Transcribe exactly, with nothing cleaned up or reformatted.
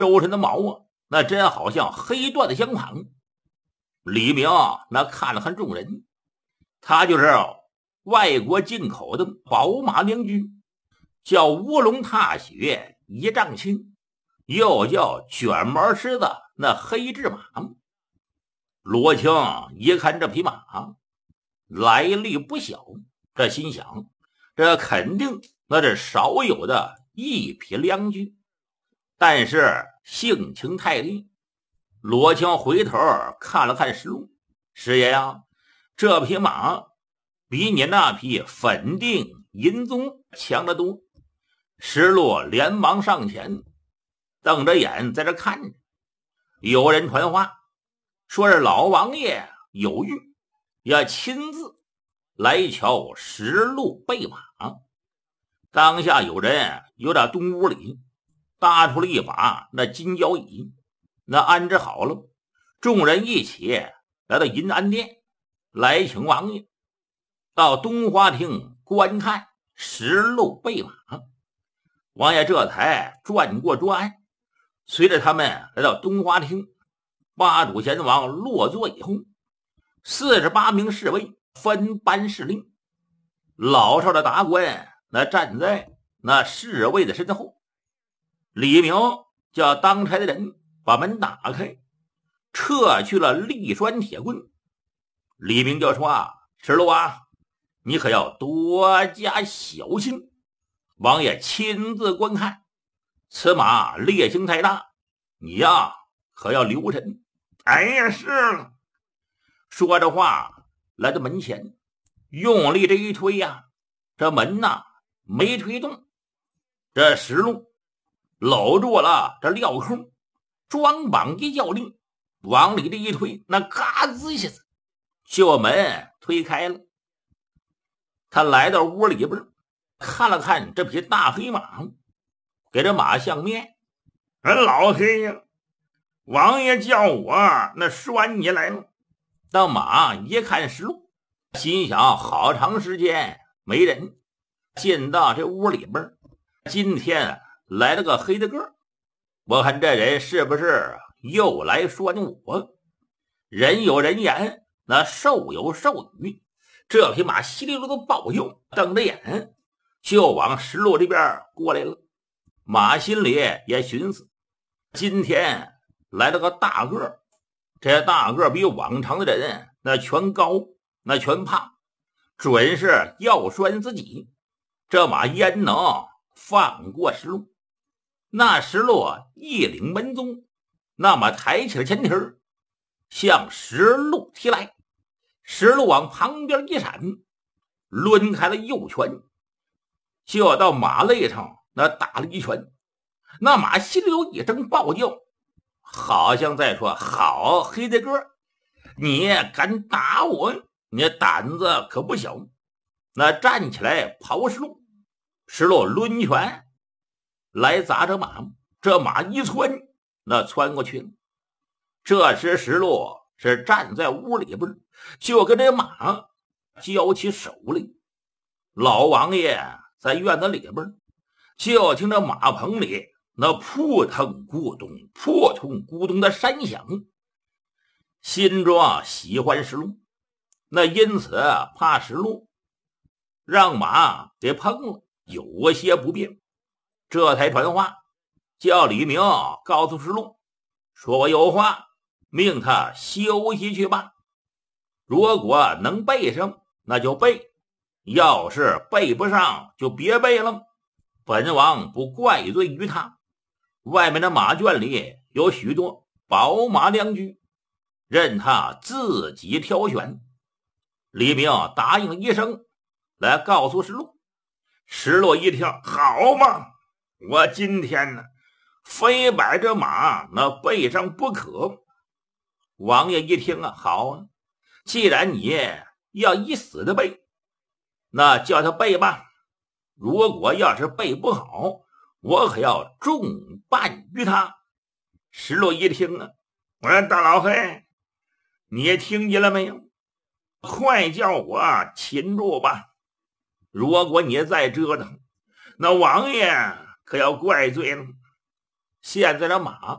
周身的毛啊，那真好像黑缎的相仿。李明那看了看众人，他就是外国进口的宝马良驹，叫乌龙踏雪一丈青，又叫卷毛狮子那黑雉马。罗青一看这匹马来历不小，这心想这肯定那是少有的一匹良驹，但是性情太烈。罗青回头看了看石路，师爷呀，这匹马比你那匹粉定银宗强得多。石路连忙上前，瞪着眼在这看着。有人传话说是老王爷有谕，要亲自来瞧石路备马。当下有人有点东屋里搭出了一把那金交椅，那安置好了，众人一起来到银安殿，来请王爷到东花厅观看石路备马。王爷这才转过桌案，随着他们来到东花厅。八主贤王落座以后，四十八名侍卫分班侍令，老少的达官那站在那侍卫的身后。李明叫当差的人把门打开，撤去了利栓铁棍。李明就说啊，石路啊，你可要多加小心，王爷亲自观看，此马烈性太大，你呀可要留神。哎呀，是了。说着话来到门前，用力这一推呀，这门呐没推动。这石路搂住了这镣扣，装绑一较力，往里这一推，那嘎吱一下子就把门推开了。他来到屋里边，看了看这匹大黑马，给这马相面，老黑呀，王爷叫我那拴你来了。到马一看石路，心想好长时间没人进到这屋里边，今天来了个黑的个，我看这人是不是又来拴我？人有人言，那兽有兽语。这匹马稀里噜噜暴跳，瞪着眼就往石路这边过来了。马心里也寻思，今天来了个大个，这大个比往常的人那全高，那全胖，准是要拴自己。这马焉能放过石路？那石路一领门宗，那马抬起了前蹄儿，向石路踢来。石路往旁边一闪，抡开了右拳，就要到马肋上那打了一拳。那马心里有一声暴叫，好像在说，好黑的哥，你敢打我，你胆子可不小。那站起来跑石路，石路抡拳来砸这马，这马一窜，那窜过去了。这时石路是站在屋里边，就跟这马交起手来。老王爷在院子里边，就听着马棚里那扑腾咕咚扑通咕咚的山响，心中喜欢石路，那因此怕石路让马给碰了，有些不便，这才传话叫李明告诉石路，说我有话命他休息去吧，如果能背上那就背，要是背不上就别背了，本王不怪罪于他。外面的马圈里有许多宝马良驹，任他自己挑选。李明答应一声，来告诉石路。石路一听，好嘛，我今天呢非把这马那背上不可。王爷一听啊，好啊，既然你要以死的背，那叫他背吧，如果要是背不好，我可要重办于他。石路一听啊，我说大老黑，你听见了没有？快叫我擒住吧，如果你再折腾，那王爷可要怪罪了。 现在的马